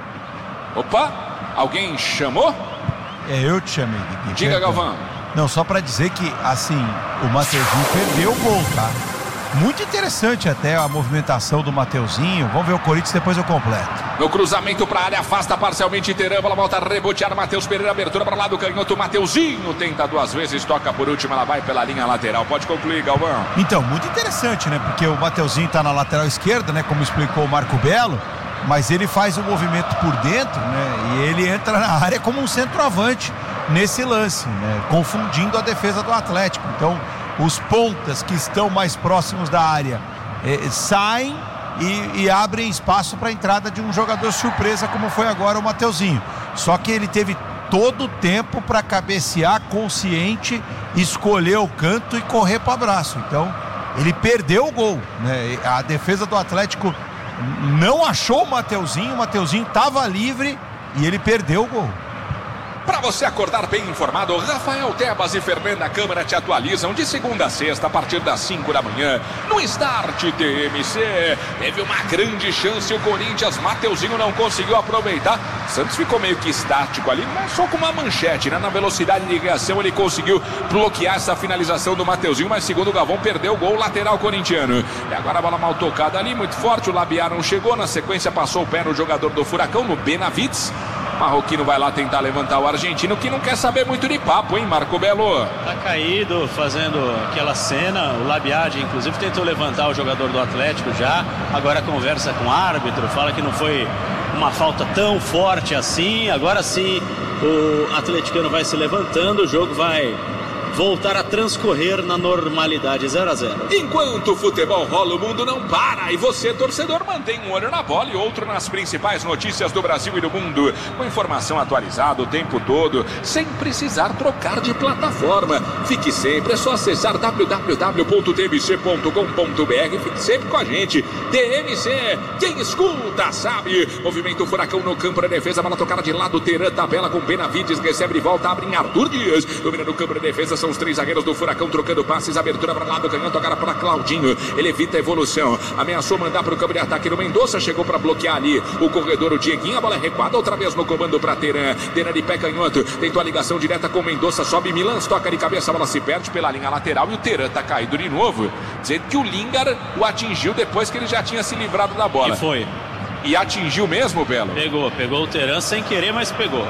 Opa, alguém chamou? Eu te chamei, Gui. Diga, Galvão. Não, só pra dizer que, assim, o Mateuzinho perdeu o gol, tá? Muito interessante até a movimentação do Mateuzinho. Vamos ver o Corinthians, depois eu completo. No cruzamento para a área, afasta parcialmente Teran, bola volta a rebotear, Matheus Pereira, abertura para lá do canhoto, Mateuzinho tenta 2 vezes, toca por última, ela vai pela linha lateral. Pode concluir, Galvão. Então, muito interessante, né? Porque o Mateuzinho tá na lateral esquerda, né? Como explicou o Marco Belo, mas ele faz o movimento por dentro, né? E ele entra na área como um centroavante nesse lance, né? Confundindo a defesa do Atlético. Então, os pontas que estão mais próximos da área saem e abrem espaço para a entrada de um jogador surpresa, como foi agora o Mateuzinho. Só que ele teve todo o tempo para cabecear consciente, escolher o canto e correr para o abraço. Então, ele perdeu o gol, né? A defesa do Atlético não achou o Mateuzinho estava livre e ele perdeu o gol. Para você acordar bem informado, Rafael Tebas e Fernanda Câmara te atualizam de segunda a sexta a partir das 5 da manhã no Start TMC. Teve uma grande chance o Corinthians, Mateuzinho não conseguiu aproveitar. Santos ficou meio que estático ali, mas só com uma manchete, né? Na velocidade de reação ele conseguiu bloquear essa finalização do Mateuzinho, mas segundo o Galvão perdeu o gol lateral corintiano. E agora a bola mal tocada ali, muito forte, o Labiá não chegou, na sequência passou o pé no jogador do Furacão, no Benavides. Marroquino vai lá tentar levantar o argentino, que não quer saber muito de papo, hein, Marco Belo? Tá caído, fazendo aquela cena. O Labiade, inclusive, tentou levantar o jogador do Atlético já. Agora conversa com o árbitro, fala que não foi uma falta tão forte assim. Agora sim, o atleticano vai se levantando, o jogo vai voltar a transcorrer na normalidade, 0-0. Enquanto o futebol rola, o mundo não para. E você, torcedor, mantém um olho na bola e outro nas principais notícias do Brasil e do mundo. Com informação atualizada o tempo todo, sem precisar trocar de plataforma. Fique sempre, é só acessar www.tmc.com.br. Fique sempre com a gente. TMC, quem escuta sabe. Movimento Furacão no campo da defesa, bola tocada de lado, Teran tabela com Benavides, recebe de volta, abre em Arthur Dias. Domina no campo da defesa, são os 3 zagueiros do Furacão trocando passes, abertura para lá do canhoto, agora para Claudinho, ele evita a evolução, ameaçou mandar para o campo de ataque no Mendonça, chegou para bloquear ali o corredor, o Dieguinho, a bola é recuada outra vez no comando para Teran de pé canhoto, tentou a ligação direta com o Mendonça, sobe Milans, toca de cabeça, a bola se perde pela linha lateral e o Teran tá caído de novo, dizendo que o Lingard o atingiu depois que ele já tinha se livrado da bola. E foi. E atingiu mesmo, Belo? Pegou o Teran sem querer, mas pegou.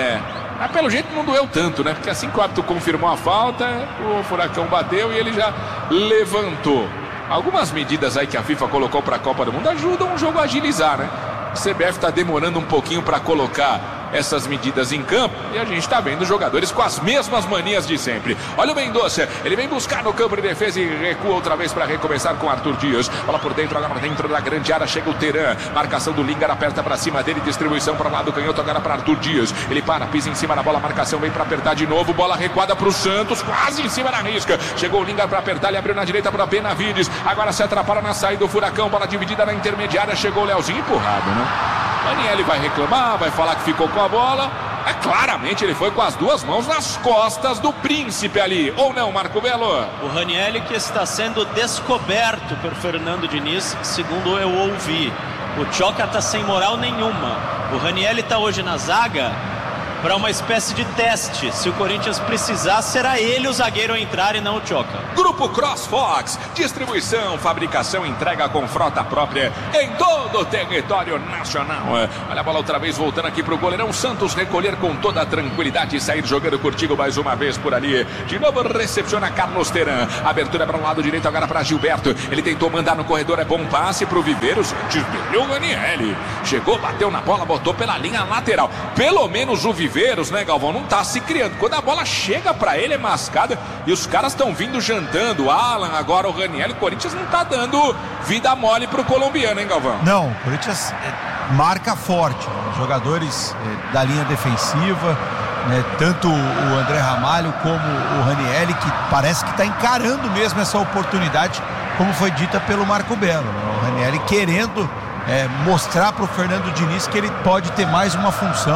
Mas pelo jeito não doeu tanto, né? Porque assim que o árbitro confirmou a falta, o Furacão bateu e ele já levantou. Algumas medidas aí que a FIFA colocou para a Copa do Mundo ajudam o jogo a agilizar, né? A CBF está demorando um pouquinho para colocar essas medidas em campo e a gente está vendo jogadores com as mesmas manias de sempre. Olha o Mendonça, ele vem buscar no campo de defesa e recua outra vez para recomeçar com Arthur Dias. Bola por dentro, agora dentro da grande área chega o Teran, marcação do Lingard, aperta para cima dele, distribuição para lá do canhoto, agora para Arthur Dias. Ele para, pisa em cima da bola, marcação vem para apertar de novo, bola recuada para o Santos, quase em cima da risca. Chegou o Lingard para apertar, ele abriu na direita para Benavides, agora se atrapalha na saída do Furacão, bola dividida na intermediária, chegou o Leozinho empurrado, né? Daniel vai reclamar, vai falar que ficou com a bola. Claramente ele foi com as 2 mãos nas costas do príncipe ali, ou não, Marco Belo? O Ranieri que está sendo descoberto por Fernando Diniz, segundo eu ouvi. O Tchoca está sem moral nenhuma. O Ranieri está hoje na zaga para uma espécie de teste. Se o Corinthians precisar, será ele o zagueiro a entrar e não o Tchoca. Grupo CrossFox, distribuição, fabricação, entrega com frota própria em todo o território nacional. Olha a bola outra vez voltando aqui pro goleirão Santos recolher com toda a tranquilidade e sair jogando curtido mais uma vez por ali. De novo recepciona Carlos Teran, abertura para o lado direito agora para Gilberto, ele tentou mandar no corredor, é bom passe pro Viveiros, desviou o Ranieri, chegou, bateu na bola, botou pela linha lateral. Pelo menos o Viveiros, né, Galvão, não tá se criando. Quando a bola chega pra ele é mascada e os caras estão vindo jantando. O Alan, agora o Ranieri. O Corinthians não tá dando vida mole pro colombiano, hein, Galvão? Não, o Corinthians marca forte, né? Jogadores da linha defensiva, né? Tanto o André Ramalho como o Ranieri, que parece que tá encarando mesmo essa oportunidade, como foi dita pelo Marco Belo, né? O Ranieri querendo mostrar pro Fernando Diniz que ele pode ter mais uma função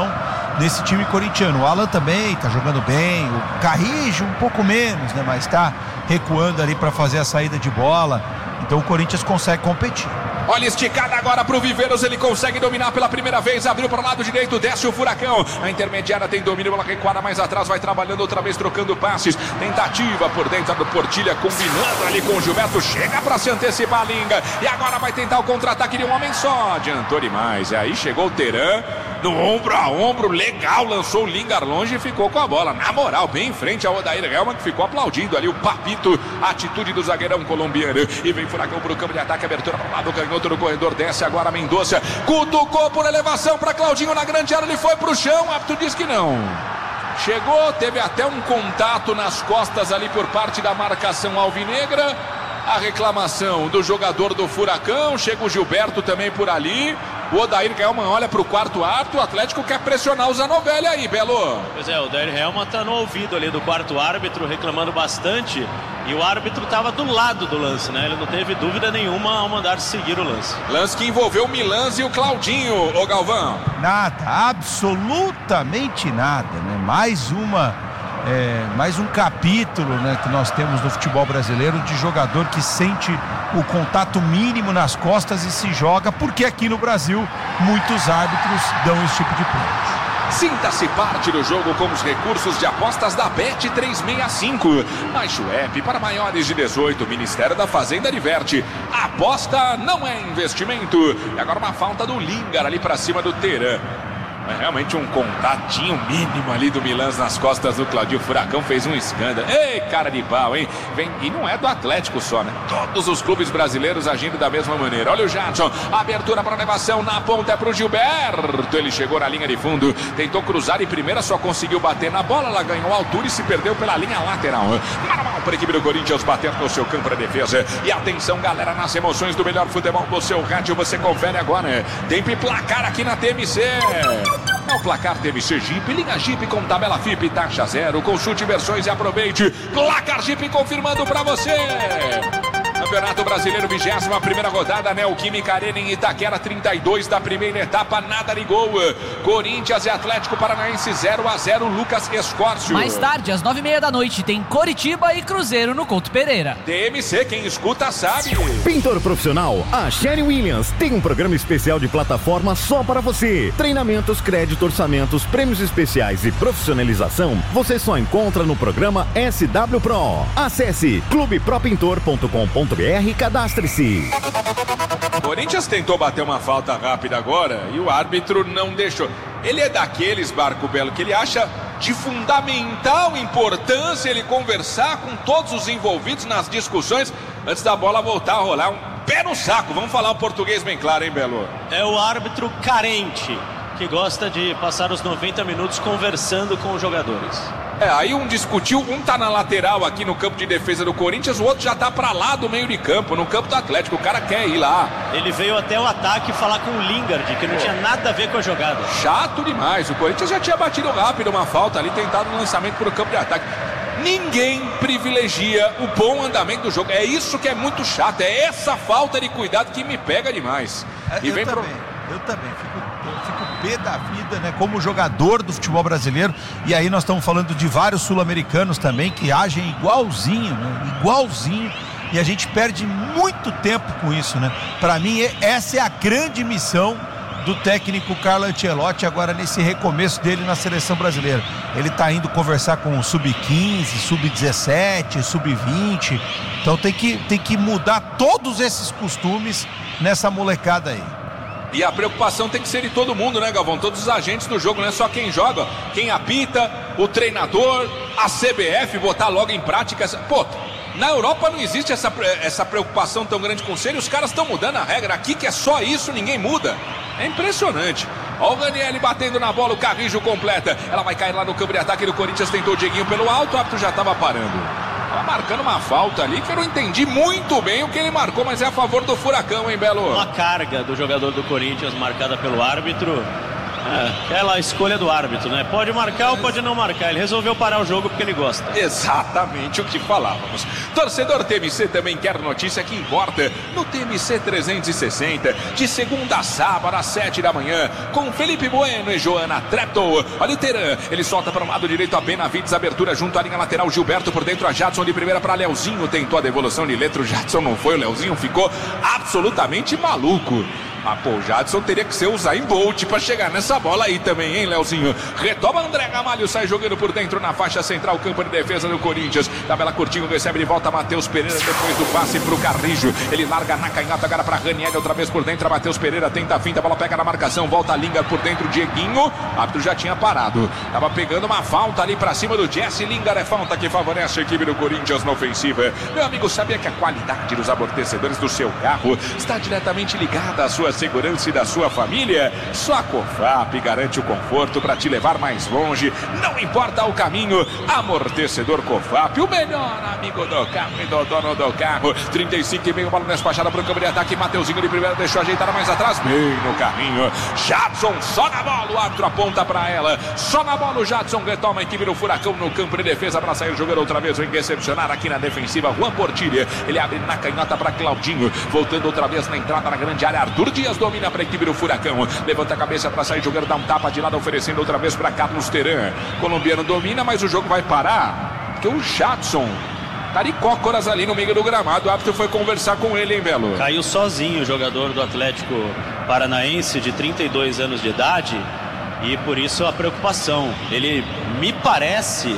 nesse time corintiano. O Alan também tá jogando bem, o Carrijo um pouco menos, né? Mas tá recuando ali para fazer a saída de bola. Então o Corinthians consegue competir. Olha, esticada agora pro Viveiros, ele consegue dominar pela primeira vez, abriu para o lado direito, desce o Furacão, a intermediária tem domínio, ela recuada mais atrás, vai trabalhando outra vez, trocando passes, tentativa por dentro do Portilha, combinando ali com o Gilberto, chega para se antecipar a Linga, e agora vai tentar o contra-ataque de um homem só, adiantou demais, e aí chegou o Teran, no ombro a ombro, legal, lançou o Lingar longe e ficou com a bola, na moral, bem em frente ao Odair Helman, que ficou aplaudindo ali o Papito, a atitude do zagueirão colombiano, e vem Furacão pro campo de ataque, abertura para o lado, canhoto no corredor, desce agora Mendonça, cutucou por elevação para Claudinho na grande área, ele foi pro chão, o árbitro diz que não. Chegou, teve até um contato nas costas ali por parte da marcação alvinegra, a reclamação do jogador do Furacão, chega o Gilberto também por ali, o Odair Helman olha para o quarto árbitro, o Atlético quer pressionar o Zanovelli aí, Belo. Pois é, o Odair Helman tá no ouvido ali do quarto árbitro, reclamando bastante, e o árbitro estava do lado do lance, né? Ele não teve dúvida nenhuma ao mandar seguir o lance. Lance que envolveu o Milans e o Claudinho, ô Galvão. Nada, absolutamente nada, né? Mais um capítulo, né, que nós temos no futebol brasileiro de jogador que sente o contato mínimo nas costas e se joga, porque aqui no Brasil muitos árbitros dão esse tipo de pênalti. Sinta-se parte do jogo com os recursos de apostas da Bet365. Baixe o app para maiores de 18. Ministério da Fazenda adverte. Aposta não é investimento. E agora uma falta do Lingar ali para cima do Teran. É realmente um contatinho mínimo ali do Milans nas costas do Claudinho. O Furacão fez um escândalo. Ei, cara de pau, hein? E não é do Atlético só, né? Todos os clubes brasileiros agindo da mesma maneira. Olha o Jadson, abertura para elevação na ponta é pro Gilberto. Ele chegou na linha de fundo, tentou cruzar e primeira só conseguiu bater na bola. Ela ganhou altura e se perdeu pela linha lateral. Normal para a equipe do Corinthians bater no seu campo para defesa. E atenção, galera, nas emoções do melhor futebol do seu rádio. Você confere agora. Tempo e placar aqui na TMC. É o placar TMC Jeep, linha Jeep com tabela FIP, taxa zero, consulte versões e aproveite. Placar Jeep confirmando pra você. Campeonato Brasileiro, 21ª rodada, Neoquímica Arena em Itaquera, 32 da primeira etapa, nada de gol. Corinthians e Atlético Paranaense 0-0, Lucas Escórcio. Mais tarde, às 9h30 da noite, tem Coritiba e Cruzeiro no Couto Pereira. TMC, quem escuta sabe. Pintor profissional, a Sherry Williams tem um programa especial de plataforma só para você. Treinamentos, crédito, orçamentos, prêmios especiais e profissionalização, você só encontra no programa SW Pro. Acesse clubepropintor.com.br e cadastre-se. Corinthians tentou bater uma falta rápida agora e o árbitro não deixou. Ele é daqueles, Barco Belo, que ele acha de fundamental importância ele conversar com todos os envolvidos nas discussões antes da bola voltar a rolar. Um pé no saco, vamos falar um português bem claro, hein, Belo? É o árbitro carente, que gosta de passar os 90 minutos conversando com os jogadores. Aí um discutiu, um tá na lateral aqui no campo de defesa do Corinthians, o outro já tá pra lá do meio de campo, no campo do Atlético, o cara quer ir lá. Ele veio até o ataque falar com o Lingard, que não tinha nada a ver com a jogada. Chato demais, o Corinthians já tinha batido rápido uma falta ali, tentado um lançamento pro campo de ataque. Ninguém privilegia o bom andamento do jogo, é isso que é muito chato, é essa falta de cuidado que me pega demais. Eu também fico pé da vida, né, como jogador do futebol brasileiro, e aí nós estamos falando de vários sul-americanos também que agem igualzinho, né, igualzinho, e a gente perde muito tempo com isso, né? Para mim essa é a grande missão do técnico Carlo Ancelotti agora nesse recomeço dele na seleção brasileira. Ele está indo conversar com o sub-15, sub-17, sub-20, então tem que mudar todos esses costumes nessa molecada aí. E a preocupação tem que ser de todo mundo, né, Galvão? Todos os agentes do jogo, não é só quem joga, quem apita, o treinador, a CBF, botar logo em prática essa... Pô, na Europa não existe essa preocupação tão grande com o ser, e os caras estão mudando a regra. Aqui que é só isso, ninguém muda. É impressionante. Olha o Ranieri batendo na bola, o Carrijo completa. Ela vai cair lá no campo de ataque do Corinthians, tentou o Dieguinho pelo alto, o árbitro já estava parando. Tá marcando uma falta ali que eu não entendi muito bem o que ele marcou, mas é a favor do Furacão, hein, Belo? Uma carga do jogador do Corinthians marcada pelo árbitro. Aquela escolha do árbitro, né? Pode marcar ou pode não marcar. Ele resolveu parar o jogo porque ele gosta. Exatamente o que falávamos. Torcedor TMC também quer notícia que importa no TMC 360, de segunda a sábado às 7 da manhã, com Felipe Bueno e Joana Treptow. Olha o Teran, ele solta para o lado direito a Benavides, abertura junto à linha lateral, Gilberto por dentro, a Jadson de primeira para Leozinho, tentou a devolução de letra, o Jadson não foi, o Leozinho ficou absolutamente maluco. O Jadson teria que ser o Usain Bolt para chegar nessa bola aí também, hein, Leozinho? Retoma André Gamalho, sai jogando por dentro na faixa central, campo de defesa do Corinthians. Tabela curtinho, recebe de volta Matheus Pereira depois do passe pro Carrijo. Ele larga na canhota, agora pra Raniel, outra vez por dentro, Matheus Pereira tenta a finta, a bola pega na marcação, volta a Linga por dentro, Dieguinho. O árbitro já tinha parado. Tava pegando uma falta ali pra cima do Jesse Lingard, é falta que favorece a equipe do Corinthians na ofensiva. Meu amigo, sabia que a qualidade dos amortecedores do seu carro está diretamente ligada à sua segurança e da sua família? Só a Cofap garante o conforto para te levar mais longe, não importa o caminho. Amortecedor Cofap, o melhor amigo do carro e do dono do carro. 35,5, bola despachada para o campo de ataque, Mateuzinho de primeira, deixou ajeitada mais atrás, bem no carrinho. Jadson só na bola, o árbitro aponta para ela, só na bola o Jadson retoma a equipe do Furacão no campo de defesa para sair jogando outra vez, vem recepcionar aqui na defensiva Juan Portilha, ele abre na canhota para Claudinho, voltando outra vez na entrada na grande área, Arthur Dias domina para a equipe do Furacão, levanta a cabeça para sair jogando, dá um tapa de lado, oferecendo outra vez para Carlos Teran. Colombiano domina, mas o jogo vai parar, porque o Jadson tá de cócoras ali no meio do gramado. O árbitro foi conversar com ele, hein, Belo? Caiu sozinho o jogador do Atlético Paranaense de 32 anos de idade, e por isso a preocupação. Ele me parece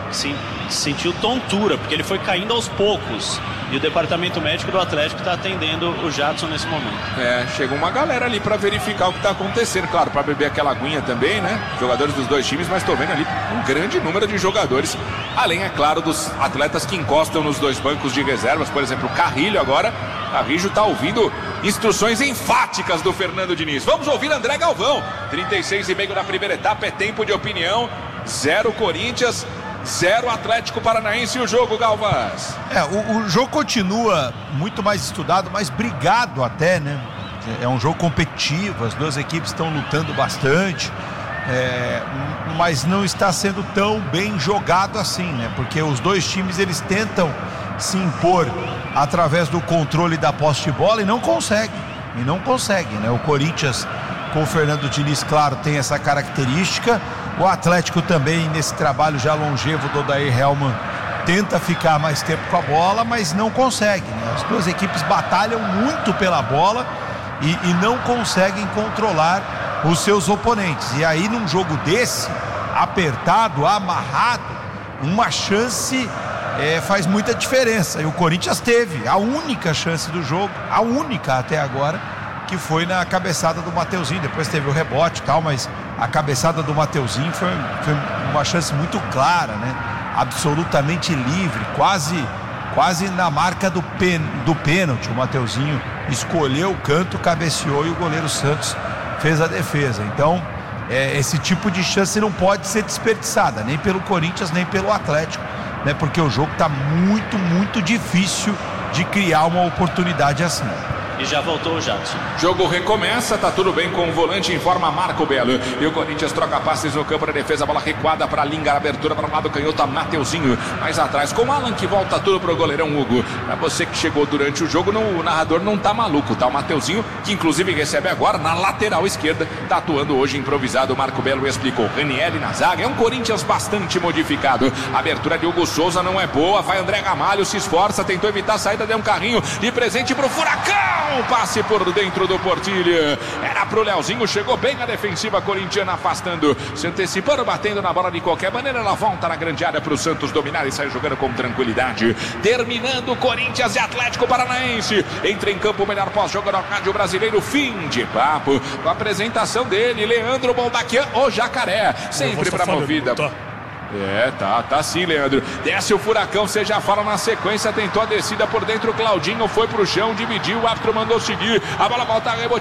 sentiu tontura, porque ele foi caindo aos poucos. E o departamento médico do Atlético está atendendo o Jadson nesse momento. Chegou uma galera ali para verificar o que está acontecendo. Claro, para beber aquela aguinha também, né? Jogadores dos dois times, mas estou vendo ali um grande número de jogadores. Além, é claro, dos atletas que encostam nos dois bancos de reservas. Por exemplo, o Carrilho agora. Carrijo está ouvindo instruções enfáticas do Fernando Diniz. Vamos ouvir André Galvão. 36,5 na primeira etapa, é tempo de opinião. 0 Corinthians, 0 Atlético Paranaense. E o jogo, Galvas? O jogo continua muito mais estudado, mais brigado até, né? É um jogo competitivo, as duas equipes estão lutando bastante, mas não está sendo tão bem jogado assim, né? Porque os dois times, eles tentam se impor através do controle da posse de bola e não conseguem, né? O Corinthians, com o Fernando Diniz, claro, tem essa característica. O Atlético também, nesse trabalho já longevo do Odair Hellmann, tenta ficar mais tempo com a bola, mas não consegue, né? As duas equipes batalham muito pela bola e não conseguem controlar os seus oponentes. E aí, num jogo desse, apertado, amarrado, uma chance faz muita diferença. E o Corinthians teve a única chance do jogo, a única até agora, que foi na cabeçada do Mateuzinho. Depois teve o rebote e tal, mas a cabeçada do Mateuzinho foi uma chance muito clara, né? Absolutamente livre, quase na marca do pênalti. O Mateuzinho escolheu o canto, cabeceou e o goleiro Santos fez a defesa. Então, esse tipo de chance não pode ser desperdiçada, nem pelo Corinthians, nem pelo Atlético, né? Porque o jogo está muito, muito difícil de criar uma oportunidade assim. E já voltou o Jadson. Jogo recomeça, tá tudo bem com o volante, informa Marco Belo. E o Corinthians troca passes no campo de defesa, bola recuada para Lingard, abertura para o lado canhoto, Mateuzinho. Mais atrás com o Alan, que volta tudo pro goleirão Hugo. Pra você que chegou durante o jogo, o narrador não tá maluco, tá? O Mateuzinho, que inclusive recebe agora na lateral esquerda, tá atuando hoje improvisado. O Marco Belo explicou. Ranieri na zaga, é um Corinthians bastante modificado. A abertura de Hugo Souza não é boa, vai André Gamalho, se esforça, tentou evitar a saída, deu um carrinho de presente pro Furacão. Passe por dentro do Portilha, era pro Leozinho, chegou bem na defensiva corintiana, afastando, se antecipando, batendo na bola de qualquer maneira. Ela volta na grande área pro Santos dominar e sair jogando com tranquilidade. Terminando Corinthians e Atlético Paranaense. Entra em campo o melhor pós-jogo no rádio brasileiro. Fim de papo com a apresentação dele, Leandro Boldaquian, o Jacaré, sempre pra movida. Tá sim, Leandro. Desce o Furacão, você já fala na sequência, tentou a descida por dentro, Claudinho foi pro chão, dividiu, o árbitro mandou seguir, a bola volta a rebote.